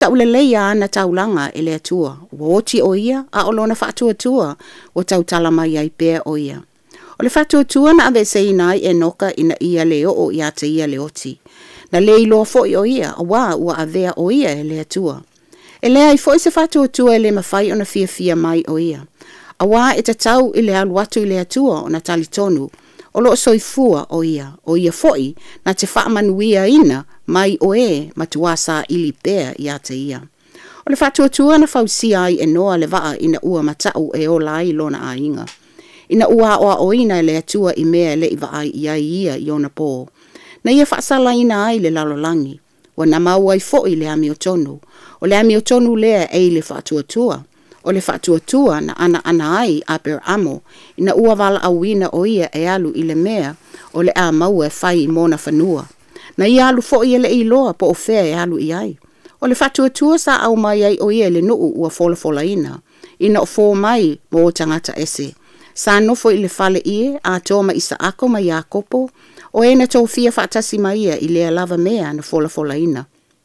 Taulelei ana taulanga ele atua. Woti o ia a olona whaatua o tautala mai ai pēr o ia. O le whaatua na ave se inai e noka ina ia leo o ia te ia leoti. Na le iloa foi o ia a wā ua avea o ia ele atua. E lea ai foi se whaatua ele mawhai o na fia mai o ia. A wā e tatau i le aluatu i le atua o na talitonu. O loo soifua o ia foi na te whaamanuia ina mai o matuasa ili pēr ia te ia. O le whaatua na whausia ai e noa le waa ina ua matau e o lai lona a inga. Ina ua o ina le atua i mea le iwa ai ia i ona pō. Na ia whaasala ina ai le lalolangi. Wa na mau ai foi le ami o tonu. O le ami o tonu lea e le whaatua. O le whaatua na ana ai a per amo. Ina ua wala awina o ia e alu i le mea o le a mau e whai i mona whanua. Na ia alu foi ele i loa po o whea e alu i ai. O le whaatua sa au mai ai o ia le nuu ua fola ina. Ina o fō mai mo o tangata ese. Sa nofo i le fale ie a tōma isa ako mai a kopo. O ena tō fia whaatasi mai ia i lea lava mea na fola ina.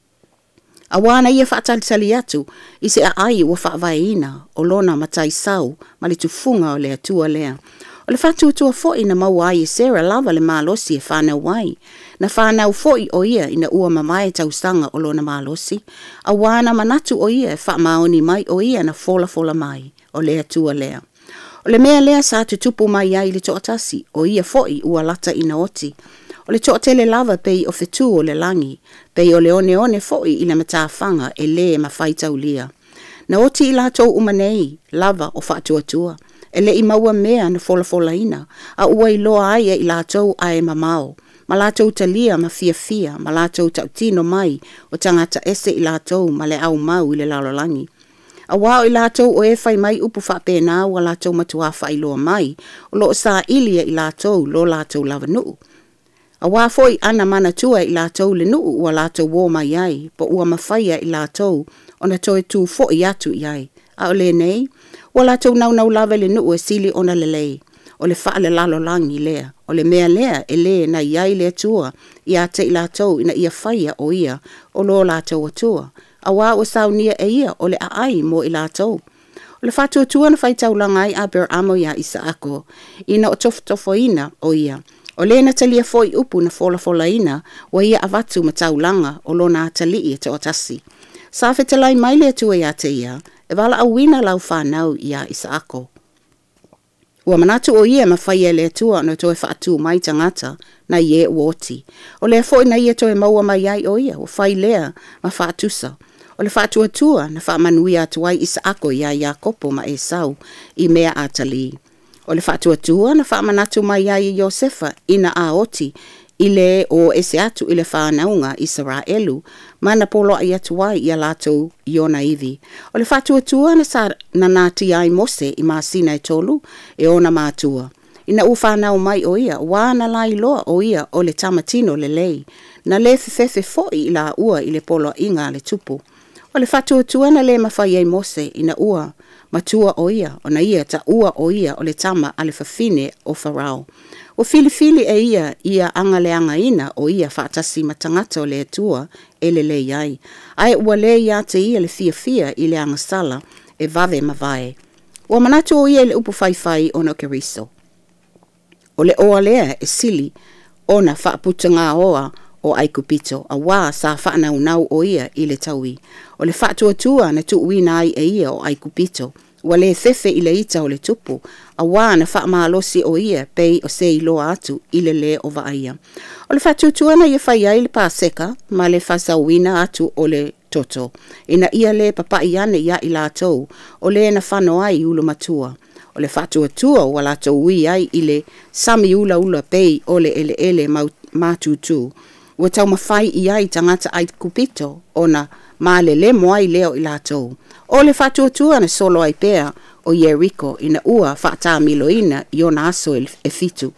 A wana ia whaatalitali atu i se a ai ua whaavai ina o lona matai sau ma le tufunga o le atua lea. O le whaatua foi na mau ai e Sarah lava le malosi e whanau wai. Na whanau foi o ia ina ua mamae tausanga o lona malosi. A wana manatu o ia e whaamaoni mai o ia na fola mai o le atua lea. O le mea lea sa tutupu mai ai le toatasi o ia foi ua lata ina oti. O le toatele lava pei o fetu o le langi, pei o le one foi i le matawhanga e le mawhaitau lia. Na oti i latou umanei, lava o whaatuatua, e le i maua mea na fola ina, a ua i loa ai i latou ae mamao. Ma latou talia ma fia, ma latou tautino mai o tangata ese i latou ma le au mau i le lalolangi. A wao i latou o e whai mai upu whapena o latou matua whai loa mai, o loo sa ilia i latou lo latou lava nuu. A wā foi ana mana tua i latou le nuu ua latou wō mai ai, po ua mawhaia i latou o na toe tū fo i atu i ai. A o le nei, ua latou nau lava le nuu e sili ona le lei, o le wha le lalo langi lea, o le mea lea e le na iai le tua i ate i latou ina ia whaia o ia o lo latou atua. A wā o saunia e ia o le aai mo i latou. O le whaatua na whaitau langai a ber amo ia isa ako, ina o tofo ina o ia. O le na talia foi upu na fola ina, wa ia avatu matau langa o lo na tali e te otasi. Sa whetalai mai le atua ia te ia, e wala awina lau whanau ia isa ako. Ua manatu o ia ma whaia le atua no toe whaatu mai tangata na ie uoti. O le foi na ia toe maua mai ai o ia, o whai lea ma whaatusa. O le whaatuatua na whaamanui atuai isa ako ia kopo ma e sau i mea atali. O le whaatuatua na whaamanatu mai ai i Iosefa ina a oti i le o ese atu i le whaanaunga Israelu mana polo ai atuai i a latou iona iwi. O le whaatuatua na sa nanati ai Mose i maasina e tolu e ona mātua. Ina u whanau mai o ia, wana lai loa o ia o le tamatino le lei, na le fefefe foi i la ua i le polo inga le tupu. O le whaatuatua na le mawhai ai Mose ina ua matua o ia, o na ia ta ua o ia o le tama a le whawhine o Farao. O filifili e ia anga ina o ia whaatasi matangata o le atua e le lei ai. Ai ua le ia te ia le fia i le angasala e vave mavae. Ua manatu o ia le upu whai o no keriso. O le oa lea e sili o na whaaputanga oa o Aikupito, a wā sa whaanau o ia i le taui. O le whaatuatua na tuuina ai e ia o Aikupito, ua le fefe i le ita o le tupu, a wā na whaamalosi o ia pei o se iloa atu i le o vaaia. O le whaatuatua na ia whai ai le pāseka, ma le whasauina atu o le toto. Ina ia le papai ane ia i lātou, o le na whano ai ulu matua. O le whaatuatua o lātou ui ai i le sami ula pei o le ele mātutu. Ua tau mawhai i ai tangata Aikupito o na maalele moai leo i lātou. O le whaatuatua na solo ai pēr o Jericho ina ua whaatamilo ina i ona aso e fitu.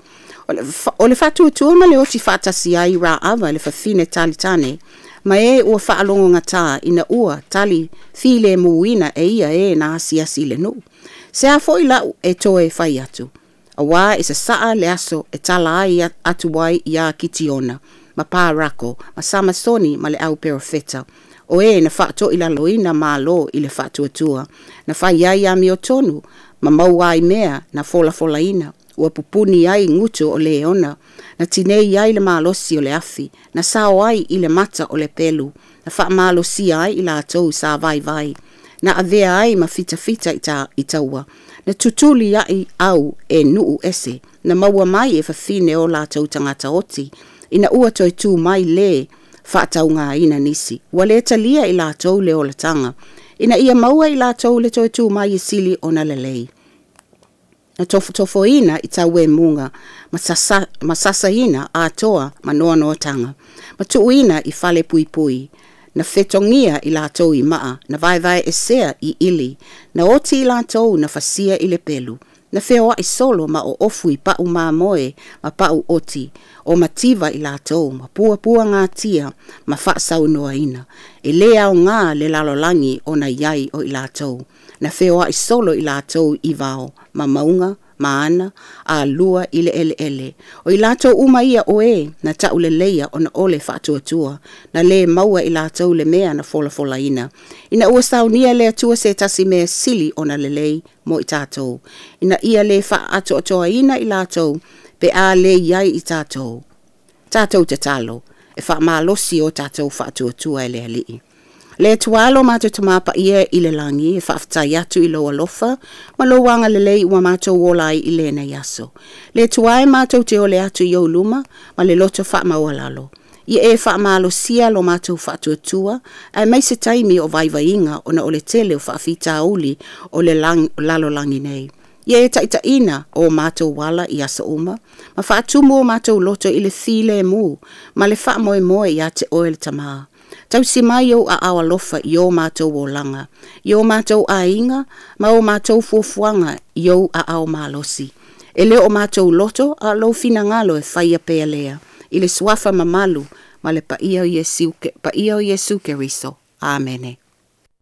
O le whaatuatua ma le oti whaatasi ai rā awa le whawhine talitane, ma e ua whaalongo ngata ina ua tali file muina e ia e na asiasi le nu. Se a foi lau e toe whai atu. A wā e sa saa le aso e tala ai atu wai i a kitiona. Ma pārako, ma Samasoni ma le au perofeta. O na whaato ila loina malo ile whaatuatua. Na whai ai ami o tonu, ma mau ai mea na fola ina. Ua pupuni ai nguto o le ona. Na tinei ai le malosi o le afi. Na sao ai ile mata o le pelu. Na wha malosi ai ila atou sa vai. Na avea ai ma fita itaua. Na tutuli ai au nuu ese. Na maua mai fafine o la tau tangata oti. Ina ua toi tu mai le whaatau ngā ina nisi. Wale talia i la tau le o la tanga. Ina ia maua i la tau le toi tu mai sili o na lelei. Na tofo ina i tau munga. Masasa ina a toa manoa tanga. Matu ina i fale pui. Na fetongia i la tau i maa. Na vai esea i ili. Na oti i la tau na fasia i le pelu. Na feoa i solo ma o ofu i pau maa moe ma pau oti. O mativa i la tau ma pua ngā tia ma whaasau noa ina. E lea o ngā le lalolangi o na iai o i la tau. Na feoa i solo i la tau i vao ma maunga, maana, a lua ile ele. O i la tau uma ia o na tau le leia o na ole whaatuatua. Na le maua i la tau le mea na fola ina. Ina ua saunia le atua se tasi mea sili o na lelei mo i tātou. Ina ia le whaatoa ina i la tau pe a le iai i tātou. Tātou te talo, e wha malosi o tātou whaatuatua e le alii. Le tualo mātou tamapa ia i le langi, e whaafatai atu i loa lofa, ma lo wanga lelei ua mātou wolai i le na yaso. Le tuae mātou te ole atu i luma, ma le loto wha mawalalo. Ia e wha malosia lo mātou whaatuatua, e mai se taimi o vaivainga o na ole tele o whaafita uli o le lalo langi nei. Ia e taitaina o mātou wala i asa uma, ma whaatumu o mātou loto i le thile mu, ma le wha moe i a te oel tamaa. Tau si mai o a awa lofa i o mātou o langa, i o mātou a inga, ma o mātou fuafuanga i o a ao malosi. E leo o mātou loto a lo fina ngalo e whaia pea lea, i le suafa mamalu, ma le pa ia o Yesu ke riso. Amene.